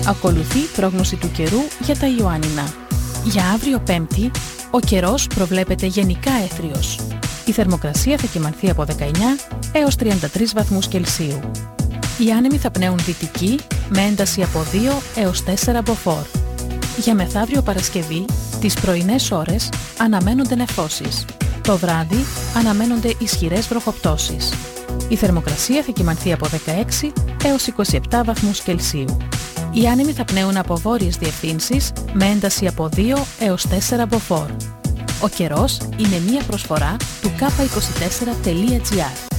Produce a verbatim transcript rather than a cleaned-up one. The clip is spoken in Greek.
Ακολουθεί πρόγνωση του καιρού για τα Ιωάννινα. Για αύριο Πέμπτη, ο καιρός προβλέπεται γενικά έθριος. Η θερμοκρασία θα κυμανθεί από δεκαεννιά έως τριάντα τρεις βαθμούς Κελσίου. Οι άνεμοι θα πνέουν δυτικοί με ένταση από δύο έως τέσσερα μποφόρ. Για μεθαύριο Παρασκευή, τις πρωινές ώρες αναμένονται νεφώσεις. Το βράδυ αναμένονται ισχυρές βροχοπτώσεις. Η θερμοκρασία θα κυμανθεί από δεκαέξι έως είκοσι επτά βαθμούς Κελσίου. Οι άνεμοι θα πνέουν από βόρειες διευθύνσεις με ένταση από δύο έως τέσσερα μποφόρ. Ο καιρός είναι μία προσφορά του κάπα είκοσι τέσσερα τελεία τζι άρ.